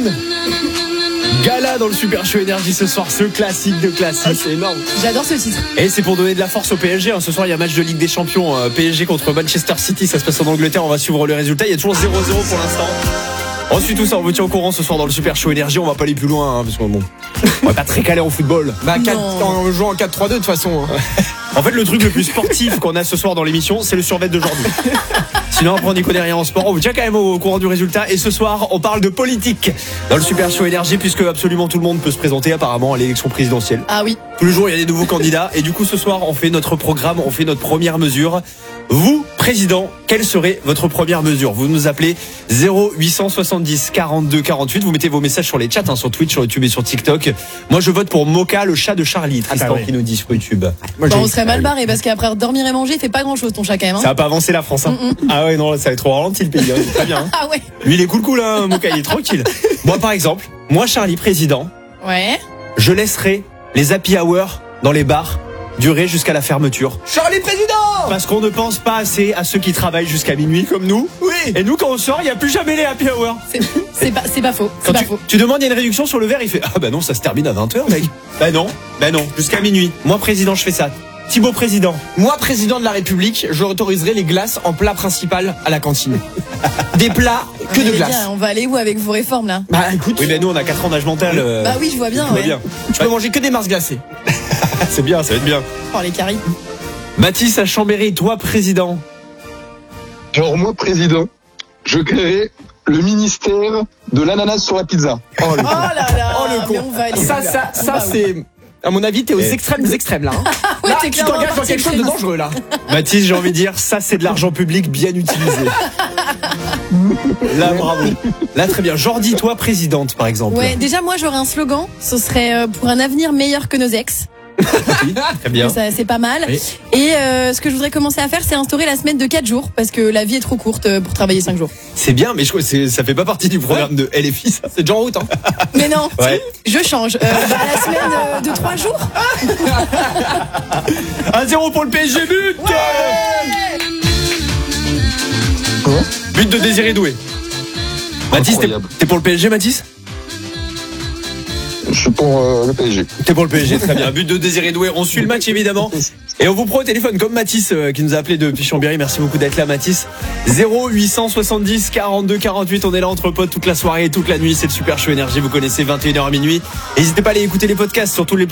One. Gala dans le Super Show Énergie ce soir, ce classique de classique. C'est énorme. J'adore ce titre. Et c'est pour donner de la force au PSG. Ce soir, il y a match de Ligue des Champions. PSG contre Manchester City. Ça se passe en Angleterre. On va suivre le résultat. Il y a toujours 0-0 pour l'instant. Ensuite, tout ça, on vous tient au courant ce soir dans le Super Show Énergie. On va pas aller plus loin, hein, parce que bon, on va pas très calé en football. En jouant en 4-3-2 de toute façon. En fait, le truc le plus sportif qu'on a ce soir dans l'émission, c'est le survêt d'aujourd'hui. Sinon, après, on n'y connaît rien en sport. On vous tient quand même au courant du résultat. Et ce soir, on parle de politique dans le Super Show Énergie, puisque absolument tout le monde peut se présenter apparemment à l'élection présidentielle. Ah oui. Tous les jours, il y a des nouveaux candidats. Et du coup, ce soir, on fait notre programme, on fait notre première mesure. Vous, président, quelle serait votre première mesure? Vous nous appelez 0870 42 48. Vous mettez vos messages sur les chats, hein, sur Twitch, sur YouTube et sur TikTok. Moi, je vote pour Mocha, le chat de Charlie. Tristan qui nous dit sur YouTube. Moi, on serait mal barré parce qu'après dormir et manger, il fait pas grand chose ton chat quand même. Hein. Ça va pas avancer la France. Hein. Ah ouais, non, là, ça va être trop ralenti le pays. Hein. C'est très bien. Ah ouais. Lui, il est cool, hein, Mocha, il est tranquille. Moi, par exemple, Charlie, président. Ouais. Je laisserai les happy hours dans les bars durer jusqu'à la fermeture. Charlie président. Parce qu'on ne pense pas assez à ceux qui travaillent jusqu'à minuit comme nous. Oui. Et nous, quand on sort, il n'y a plus jamais les happy hours. C'est pas faux. Quand tu demandes, il y a une réduction sur le verre, il fait ah bah non, ça se termine à 20h, mec. Bah non, jusqu'à minuit. Moi, président, je fais ça. Thibaut, président. Moi, président de la République, je autoriserai les glaces en plat principal à la cantine. Des plats que de glace. Bien, on va aller où avec vos réformes là? Bah écoute. Oui, mais nous, on a 4 ans d'âge mental. Bah oui, je vois bien. Ouais. Tu peux manger que des Mars glacées. C'est bien, ça va être bien. Oh, les caries. Mathis à Chambéry, toi, président. Alors moi, président, je créerai le ministère de l'ananas sur la pizza. Oh là là. Oh le con. Mais on va aller Ça c'est... À mon avis, t'es aux extrêmes des extrêmes là. Hein. Ouais, là, t'es tu t'engages dans quelque chose de dangereux là. Mathis, j'ai envie de dire, ça c'est de l'argent public bien utilisé. Là, bravo. Là, très bien. Jordi, toi, présidente, par exemple. Ouais, déjà, moi, j'aurais un slogan. Ce serait pour un avenir meilleur que nos ex. Oui, très bien. Ça, c'est pas mal. Oui. Et ce que je voudrais commencer à faire, c'est instaurer la semaine de 4 jours. Parce que la vie est trop courte pour travailler 5 jours. C'est bien, mais je crois que ça fait pas partie du programme de LFI, ça. C'est déjà en route. Hein. Mais non, Ouais. je change. La semaine de 3 jours. 1-0 pour le PSG, but But de Désiré Doué. Mathis, t'es pour le PSG, Mathis? Je suis pour le PSG. T'es pour le PSG, très bien. But de Désiré Doué. On suit le match évidemment. Et on vous prend au téléphone comme Mathis qui nous a appelé depuis Chambéry. Merci beaucoup d'être là, Mathis. 0870 42 48. On est là entre potes toute la soirée et toute la nuit. C'est le Super Show Énergie. Vous connaissez 21h à minuit. N'hésitez pas à aller écouter les podcasts sur tous les